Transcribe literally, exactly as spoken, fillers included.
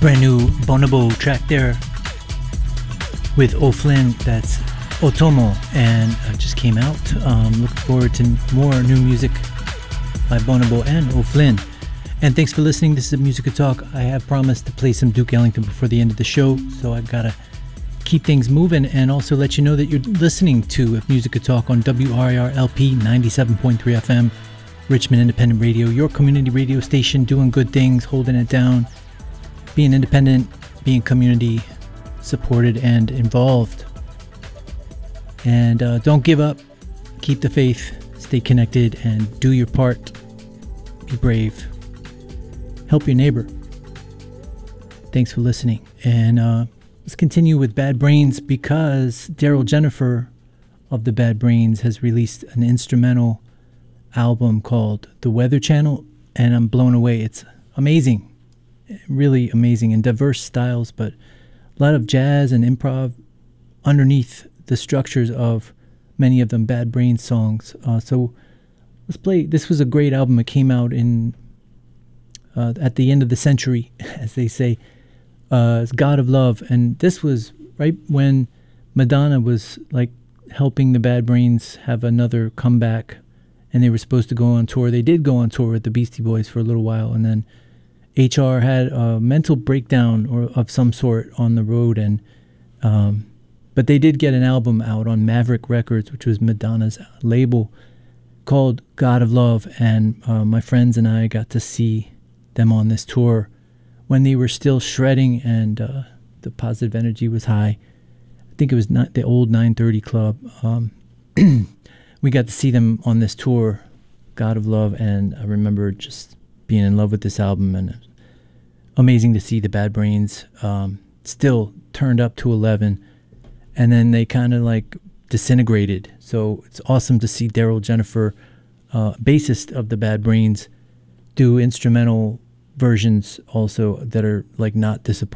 Brand new Bonobo track there with O'Flynn. That's Otomo, and uh, just came out. Um, looking forward to more new music by Bonobo and O'Flynn. And thanks for listening. This is Musica Talk. I have promised to play some Duke Ellington before the end of the show, so I've got to keep things moving and also let you know that you're listening to Musica Talk on W R I R L P ninety-seven point three F M, Richmond Independent Radio, your community radio station, doing good things, holding it down, being independent, being community supported and involved. And uh, don't give up. Keep the faith. Stay connected and do your part. Be brave. Help your neighbor. Thanks for listening. And uh, let's continue with Bad Brains, because Daryl Jennifer of the Bad Brains has released an instrumental album called The Weather Channel, and I'm blown away. It's amazing. Really amazing in diverse styles, but a lot of jazz and improv underneath the structures of many of them Bad Brains songs. Uh, so let's play. This was a great album. It came out in uh, at the end of the century, as they say. Uh, it's God of Love, and this was right when Madonna was like helping the Bad Brains have another comeback, and they were supposed to go on tour. They did go on tour with the Beastie Boys for a little while, and then H R had a mental breakdown or of some sort on the road, and um, but they did get an album out on Maverick Records, which was Madonna's label, called God of Love, and uh, my friends and I got to see them on this tour when they were still shredding, and uh, the positive energy was high. I think it was not the old nine thirty Club. Um, we got to see them on this tour, God of Love, and I remember just being in love with this album, and amazing to see the Bad Brains um, still turned up to eleven, and then they kind of like disintegrated. So it's awesome to see Daryl Jennifer, uh, bassist of the Bad Brains, do instrumental versions also that are like not disappointing.